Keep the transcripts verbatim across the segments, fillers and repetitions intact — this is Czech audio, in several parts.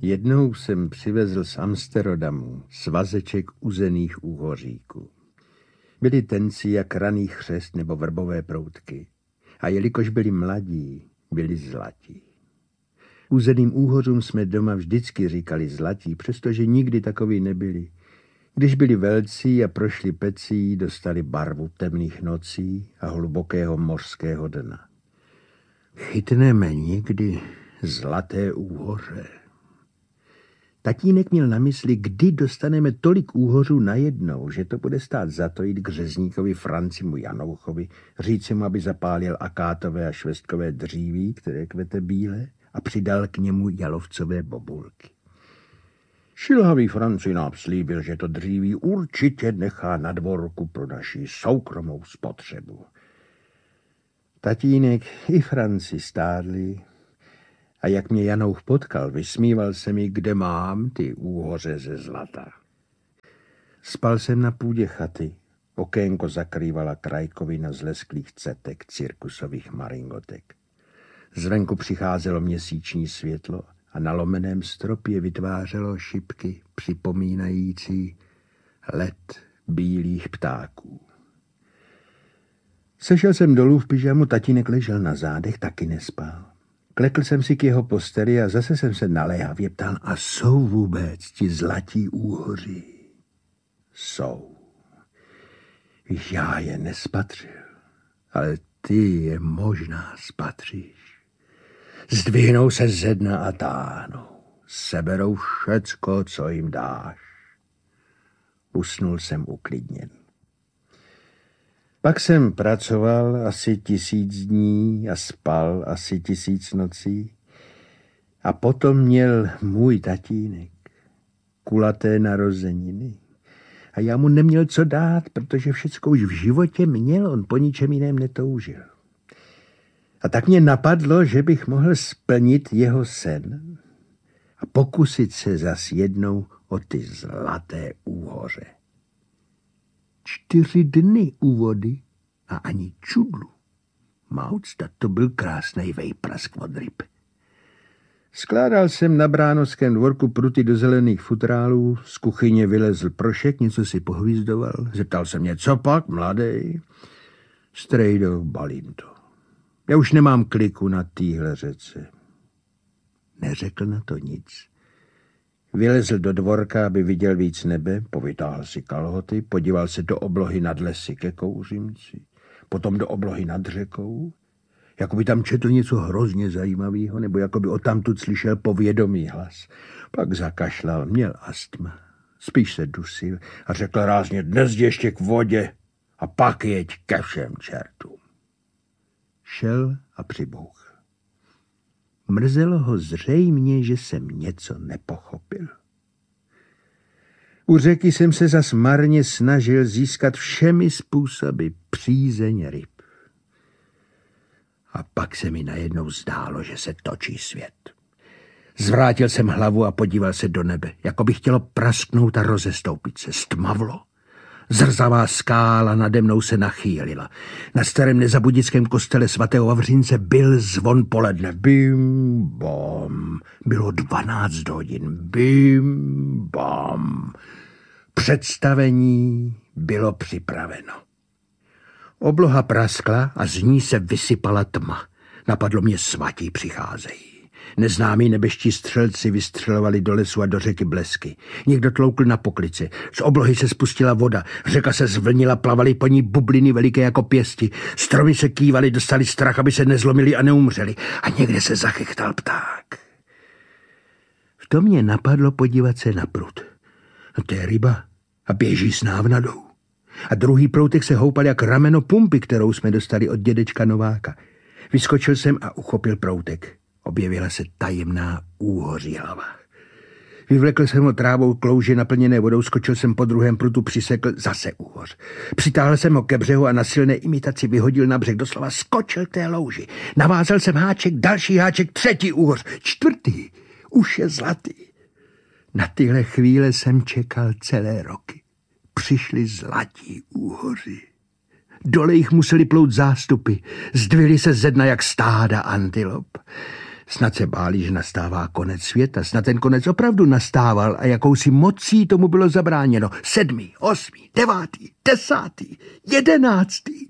Jednou jsem přivezl z Amsterodamu svazeček uzených úhoříků. Byli tenci jak raný chřest nebo vrbové proutky. A jelikož byli mladí, byli zlatí. Uzeným úhořům jsme doma vždycky říkali zlatí, přestože nikdy takoví nebyli. Když byli velcí a prošli pecí, dostali barvu temných nocí a hlubokého mořského dna. Chytneme někdy zlaté úhoře. Tatínek měl na mysli, kdy dostaneme tolik úhořů najednou, že to bude stát za to jít k řezníkovi Francimu Janouchovi, říci mu, aby zapálil akátové a švestkové dříví, které kvete bílé, a přidal k němu jalovcové bobulky. Šilhavý Franci nám slíbil, že to dříví určitě nechá na dvorku pro naši soukromou spotřebu. Tatínek i Franci stárli, a jak mě Janouch potkal, vysmíval se mi, kde mám ty úhoře ze zlata. Spal jsem na půdě chaty. Okénko zakrývala krajkovina z lesklých cetek cirkusových maringotek. Zvenku přicházelo měsíční světlo a na lomeném stropě vytvářelo šipky připomínající let bílých ptáků. Sešel jsem dolů v pyžamu, tatínek ležel na zádech, taky nespal. Klekl jsem si k jeho posteli a zase jsem se naléhavě ptal, a jsou vůbec ti zlatí úhoři? Jsou. Já je nespatřil, ale ty je možná spatříš. Zdvihnou se ze dna a táhnou. Seberou všecko, co jim dáš. Usnul jsem uklidněn. Pak jsem pracoval asi tisíc dní a spal asi tisíc nocí. A potom měl můj tatínek kulaté narozeniny. A já mu neměl co dát, protože všecko už v životě měl, on po ničem jiném netoužil. A tak mě napadlo, že bych mohl splnit jeho sen a pokusit se zas jednou o ty zlaté úhoře. Čtyři dny u vody a ani čudlu. Maucta, to byl krásnej vejprask od ryb. Skládal jsem na bránovském dvorku pruty do zelených futrálů, z kuchyně vylezl prošek, něco si pohvízdoval. Zeptal jsem mě, co pak, mladej? Strejdo, balím to. Já už nemám kliku na téhle řece. Neřekl na to nic. Vylezl do dvorka, aby viděl víc nebe, povytáhl si kalhoty, podíval se do oblohy nad lesy ke kouřimci, potom do oblohy nad řekou, jako by tam četl něco hrozně zajímavého, nebo jako by odtamtud slyšel povědomý hlas. Pak zakašlal, měl astma, spíš se dusil a řekl rázně, dnes ještě k vodě a pak jeď ke všem čertům. Šel a přibouchl. Mrzelo ho zřejmě, že jsem něco nepochopil. U řeky jsem se zas marně snažil získat všemi způsoby přízeň ryb. A pak se mi najednou zdálo, že se točí svět. Zvrátil jsem hlavu a podíval se do nebe, jako by chtělo prasknout a rozestoupit se. Stmavlo. Zrzavá skála nade mnou se nachýlila. Na starém nezabudickém kostele svatého Vavřince byl zvon poledne. Bim, bom. Bylo dvanáct hodin. Bim, bom. Představení bylo připraveno. Obloha praskla a z ní se vysypala tma. Napadlo mě, svatí přicházejí. Neznámí nebeští střelci vystřelovali do lesu a do řeky blesky. Někdo tloukl na poklici. Z oblohy se spustila voda. Řeka se zvlnila, plavaly po ní bubliny veliké jako pěsti. Stromy se kývaly, dostali strach, aby se nezlomili a neumřeli. A někde se zachechtal pták. V tom mě napadlo podívat se na prut. No to je ryba a běží s návnadou. A druhý proutek se houpal jak rameno pumpy, kterou jsme dostali od dědečka Nováka. Vyskočil jsem a uchopil proutek. Objevila se tajemná úhoří hlava. Vyvlekl jsem ho trávou k louži naplněné vodou, skočil jsem po druhém prutu, přisekl zase úhoř. Přitáhl jsem ho ke břehu a na silné imitaci vyhodil na břeh, doslova skočil té louži. Navázal jsem háček, další háček, třetí úhoř, čtvrtý, už je zlatý. Na tyhle chvíle jsem čekal celé roky. Přišli zlatí úhoři. Dole jich museli plout zástupy, zdvihli se ze dna jak stáda antilop. Snad se báli, že nastává konec světa. Snad ten konec opravdu nastával a jakousi mocí tomu bylo zabráněno. Sedmý, osmý, devátý, desátý, jedenáctý.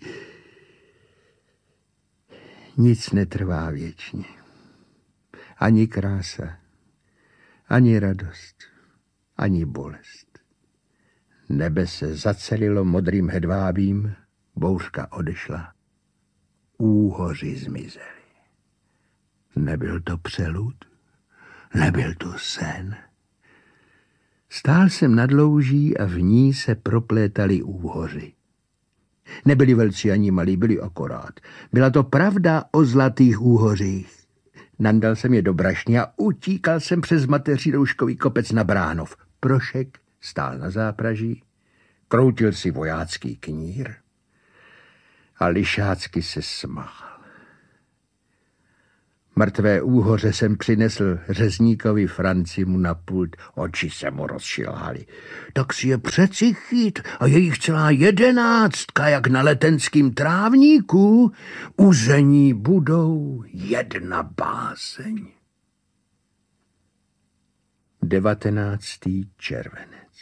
Nic netrvá věčně. Ani krása, ani radost, ani bolest. Nebe se zacelilo modrým hedvábím, bouřka odešla. Úhoři zmizely. Nebyl to přelud, nebyl to sen. Stál jsem nad louží a v ní se proplétali úhoři. Nebyli velcí ani malí, byli akorát. Byla to pravda o zlatých úhořích. Nandal jsem je do brašně a utíkal jsem přes mateří rouškový kopec na Bránov. Prošek stál na zápraží, kroutil si vojácký knír a lišácky se smál. Mrtvé úhoře jsem přinesl řezníkovi Francimu na pult. Oči se mu rozšilhaly. Tak si je přeci chyt a je jich celá jedenáctka, jak na letenským trávníku. Uzení budou jedna báseň. devatenáctý červenec.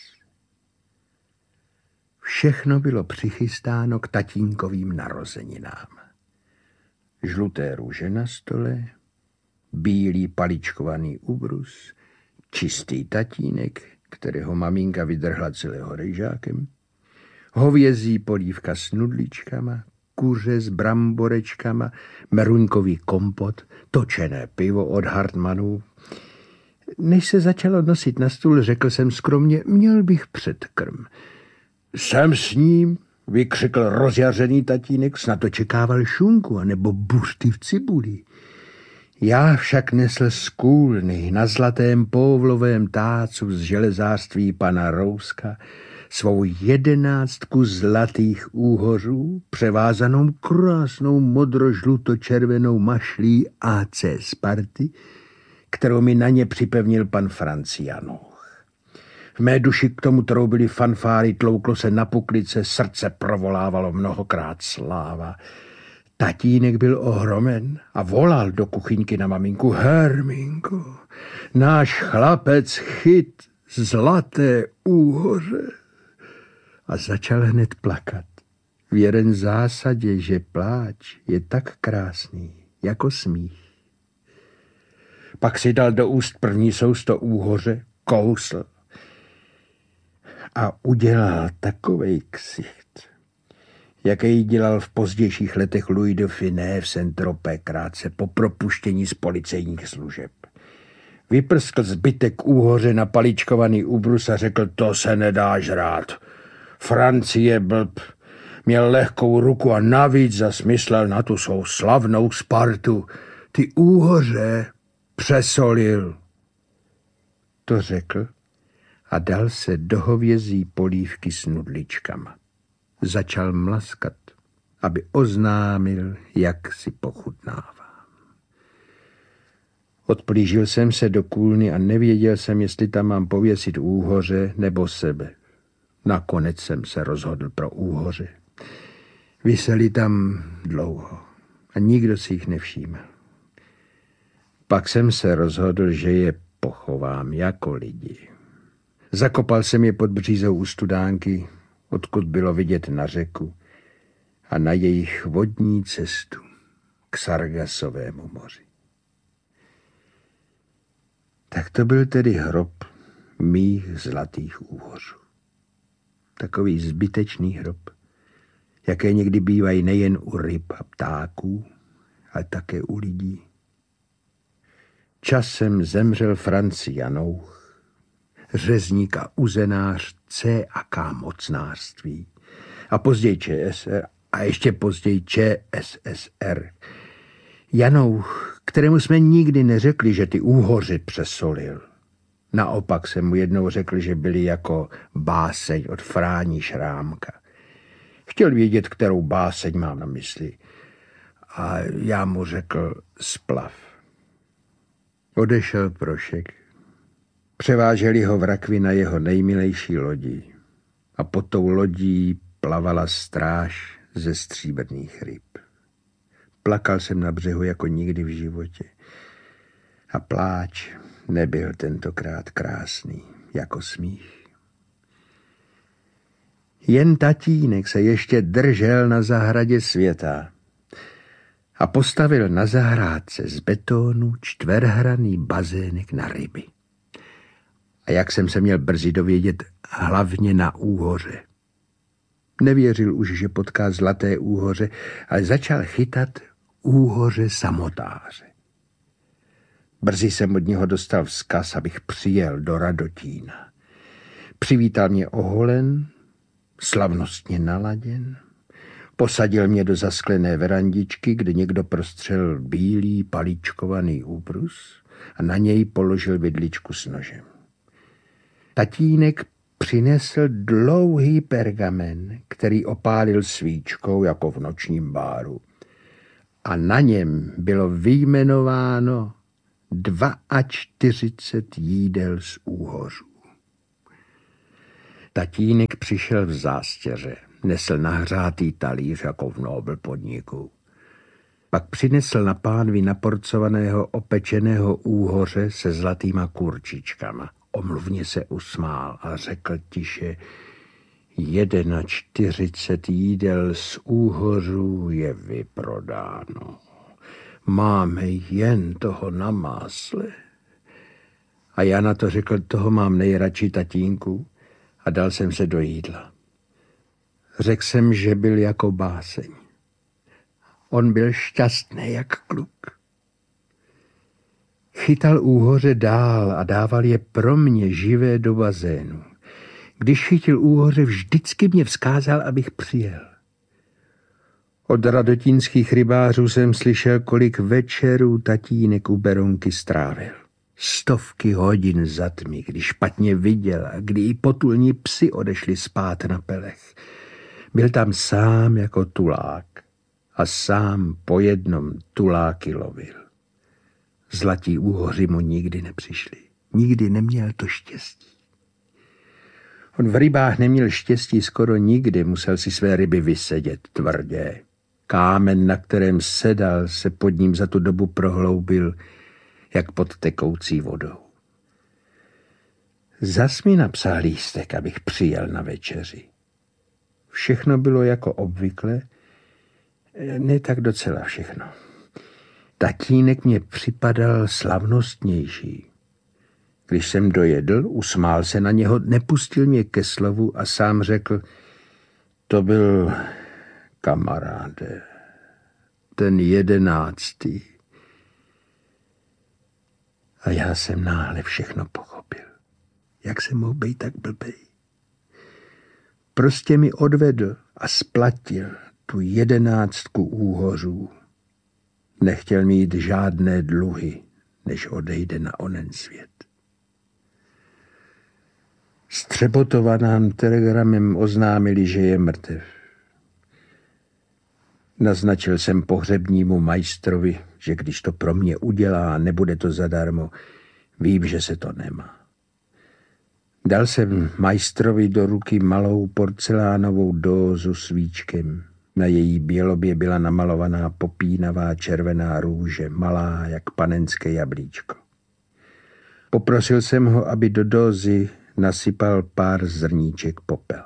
Všechno bylo přichystáno k tatínkovým narozeninám. Žluté růže na stole, bílý paličkovaný ubrus, čistý tatínek, kterého maminka vydrhla celého rejžákem, hovězí polívka s nudličkama, kuře s bramborečkama, meruňkový kompot, točené pivo od Hartmannů. Než se začalo nosit na stůl, řekl jsem skromně, měl bych předkrm. Jsem s ním, vykřikl rozjařený tatínek, snad očekával šunku anebo buřty v cibuli. Já však nesl z kůlny na zlatém povlovém tácu z železářství pana Rouska svou jedenáctku zlatých úhořů, převázanou krásnou modro-žluto-červenou mašlí A C Sparty, kterou mi na ně připevnil pan Francianoch. V mé duši k tomu troubily fanfáry, tlouklo se na puklice, srdce provolávalo mnohokrát sláva. Tatínek byl ohromen a volal do kuchyňky na maminku. Herminko, náš chlapec chyt zlaté úhoře. A začal hned plakat. Věren zásadě, že pláč je tak krásný jako smích. Pak si dal do úst první sousto úhoře, kousl a udělal takovej ksicht, jaký dělal v pozdějších letech Louis de Funès v Saint-Tropez krátce po propuštění z policejních služeb. Vyprskl zbytek úhoře na paličkovaný ubrus a řekl, to se nedá žrát. Francie blb, měl lehkou ruku a navíc zasmyslel na tu svou slavnou Spartu. Ty úhoře přesolil. To řekl a dal se do hovězí polívky s nudličkama. Začal mlaskat, aby oznámil, jak si pochutnávám. Odplížil jsem se do kůlny a nevěděl jsem, jestli tam mám pověsit úhoře nebo sebe. Nakonec jsem se rozhodl pro úhoře. Viseli tam dlouho a nikdo si jich nevšímal. Pak jsem se rozhodl, že je pochovám jako lidi. Zakopal jsem je pod břízou u studánky, odkud bylo vidět na řeku a na jejich vodní cestu k Sargasovému moři. Tak to byl tedy hrob mých zlatých úhořů. Takový zbytečný hrob, jaké někdy bývají nejen u ryb a ptáků, ale také u lidí. Časem zemřel Francianoch, řezník a uzenář C a K mocnářství a později ČSR a ještě později ČSSR. Janouch, kterému jsme nikdy neřekli, že ty úhoři přesolil. Naopak jsem mu jednou řekl, že byli jako báseň od Frání Šrámka. Chtěl vědět, kterou báseň mám na mysli. A já mu řekl splav. Odešel Prošek. Převáželi ho v rakvi na jeho nejmilejší lodi. A pod tou lodí plavala stráž ze stříbrných ryb. Plakal jsem na břehu jako nikdy v životě. A pláč nebyl tentokrát krásný jako smích. Jen tatínek se ještě držel na zahradě světa a postavil na zahrádce z betonu čtverhranný bazének na ryby. A jak jsem se měl brzy dovědět, hlavně na úhoře. Nevěřil už, že potká zlaté úhoře, ale začal chytat úhoře samotáře. Brzy jsem od něho dostal vzkaz, abych přijel do Radotína. Přivítal mě oholen, slavnostně naladěn, posadil mě do zasklené verandičky, kde někdo prostřelil bílý paličkovaný úbrus a na něj položil vidličku s nožem. Tatínek přinesl dlouhý pergamen, který opálil svíčkou jako v nočním báru. A na něm bylo vyjmenováno čtyřicet dva jídel z úhořů. Tatínek přišel v zástěře, nesl nahřátý talíř jako v Nobel podniku. Pak přinesl na pánvi naporcovaného opečeného úhoře se zlatýma kurčičkama. Omluvně se usmál a řekl tiše: čtyřicet jedna jídel z úhořů je vyprodáno. Máme jen toho na másle. A já na to řekl: toho mám nejradši, tatínku, a dal jsem se do jídla. Řekl jsem, že byl jako báseň. On byl šťastný jak kluk. Chytal úhoře dál a dával je pro mě živé do bazénu. Když chytil úhoře, vždycky mě vzkázal, abych přijel. Od radotínských rybářů jsem slyšel, kolik večerů tatínek u Berounky strávil. Stovky hodin za tmy, když špatně viděl a kdy i potulní psi odešli spát na pelech. Byl tam sám jako tulák a sám po jednom tuláky lovil. Zlatí úhoři mu nikdy nepřišli. Nikdy neměl to štěstí. On v rybách neměl štěstí skoro nikdy, musel si své ryby vysedět tvrdě. Kámen, na kterém sedal, se pod ním za tu dobu prohloubil, jak pod tekoucí vodou. Zas mi napsal lístek, abych přijel na večeři. Všechno bylo jako obvykle, ne tak docela všechno. Tatínek mě připadal slavnostnější. Když jsem dojedl, usmál se na něho, nepustil mě ke slovu a sám řekl: to byl, kamaráde, ten jedenáctý. A já jsem náhle všechno pochopil. Jak jsem mohl být tak blbej? Prostě mi odvedl a splatil tu jedenáctku úhořů. Nechtěl mít žádné dluhy, než odejde na onen svět. S Třebotova nám telegramem oznámili, že je mrtev. Naznačil jsem pohřebnímu majstrovi, že když to pro mě udělá, nebude to zadarmo, vím, že se to nemá. Dal jsem majstrovi do ruky malou porcelánovou dózu s víčkem. Na její bělobě byla namalovaná popínavá červená růže, malá jak panenské jablíčko. Poprosil jsem ho, aby do dózy nasypal pár zrníček popela.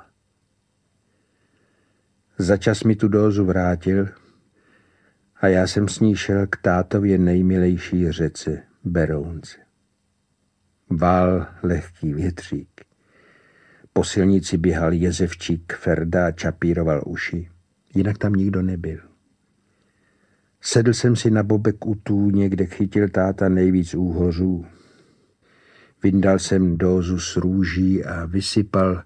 Začas mi tu dózu vrátil a já jsem s ní šel k tátově nejmilejší řece Berounce. Vál lehký větřík. Po silnici běhal jezevčík Ferda a čapíroval uši. Jinak tam nikdo nebyl. Sedl jsem si na bobek u tůně, kde chytil táta nejvíc úhořů. Vyndal jsem dózu s růží a vysypal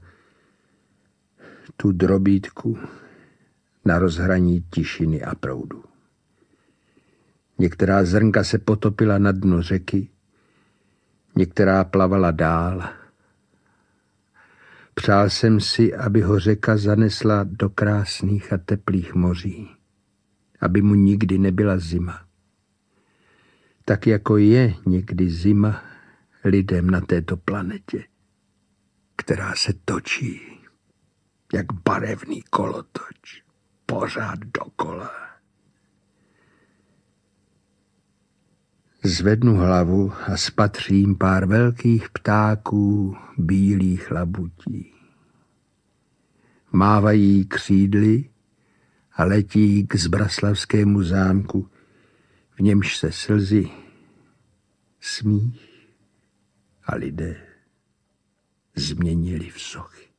tu drobítku na rozhraní tišiny a proudu. Některá zrnka se potopila na dno řeky, některá plavala dál. Přál jsem si, aby ho řeka zanesla do krásných a teplých moří, aby mu nikdy nebyla zima. Tak jako je někdy zima lidem na této planetě, která se točí jak barevný kolotoč, pořád dokola. Zvednu hlavu a spatřím pár velkých ptáků bílých labutí. Mávají křídly a letí k Zbraslavskému zámku, v němž se slzy, smích a lidé změnili v sochy.